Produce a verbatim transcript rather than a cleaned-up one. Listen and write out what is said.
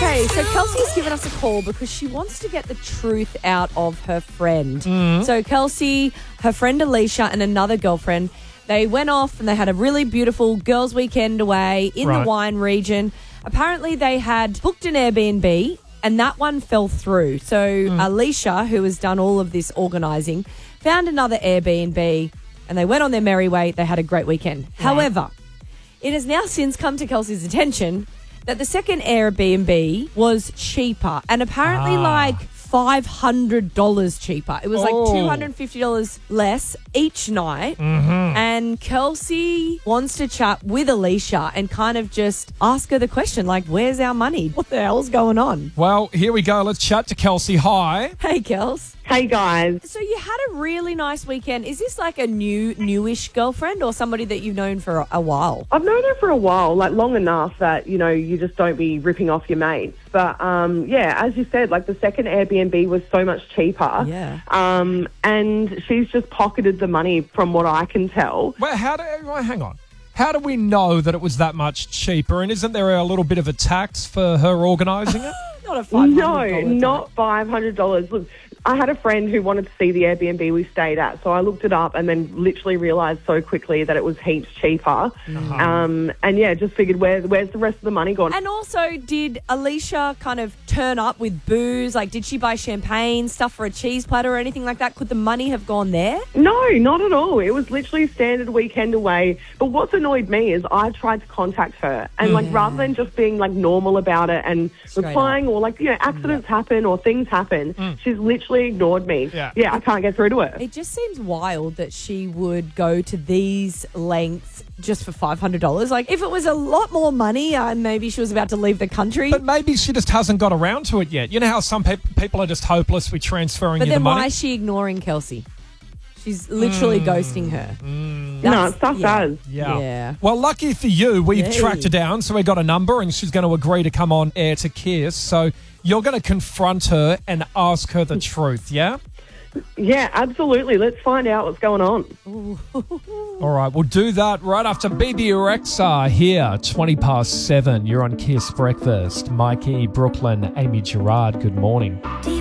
Okay, so Kelsey's given us a call because she wants to get the truth out of her friend. Mm. So Kelsey, her friend Alicia, and another girlfriend, they went off and they had a really beautiful girls' weekend away in Right. the wine region. Apparently, they had booked an Airbnb and that one fell through. So Mm. Alicia, who has done all of this organising, found another Airbnb and they went on their merry way. They had a great weekend. Right. However, it has now since come to Kelsey's attention that the second Airbnb was cheaper and apparently Ah. like five hundred dollars cheaper. It was like Oh. two hundred fifty dollars less each night. Mm-hmm. And Kelsey wants to chat with Alicia and kind of just ask her the question, like, where's our money? What the hell's going on? Well, here we go. Let's chat to Kelsey. Hi. Hey, Kels. Hey guys. So you had a really nice weekend. Is this like a new, newish girlfriend or somebody that you've known for a, a while? I've known her for a while, like long enough that, you know, you just don't be ripping off your mates. But, um, yeah, as you said, like the second Airbnb was so much cheaper. Yeah. Um, and she's just pocketed the money from what I can tell. Well, how do... Well, hang on. How do we know that it was that much cheaper? And isn't there a little bit of a tax for her organising it? Not a five hundred dollars. No, not five hundred dollars. Look, I had a friend who wanted to see the Airbnb we stayed at, so I looked it up and then literally realised so quickly that it was heaps cheaper. Uh-huh. Um, and yeah, just figured, where, where's the rest of the money gone? And also, did Alicia kind of turn up with booze? Like, did she buy champagne, stuff for a cheese platter or anything like that? Could the money have gone there? No, not at all. It was literally standard weekend away. But what's annoyed me is I tried to contact her, and like rather than just being like normal about it and Straight replying, or like, you know, accidents happen or things happen, she's literally ignored me. Yeah. yeah, I can't get through to her. It just seems wild that she would go to these lengths just for five hundred dollars. Like, if it was a lot more money, uh, maybe she was about to leave the country. But maybe she just hasn't got around to it yet. You know how some pe- people are just hopeless with transferring But you the then why money? is she ignoring Kelsey? She's literally ghosting her. No, it's tough yeah. as. Yeah. Yeah. Well, lucky for you, we've Yay. tracked her down, so we got a number, and she's going to agree to come on air to Kiss. So you're going to confront her and ask her the truth, yeah? Yeah, absolutely. Let's find out what's going on. All right, we'll do that right after B B Rexa here, twenty past seven. You're on Kiss Breakfast. Mikey, Brooklyn, Amy Gerard, good morning.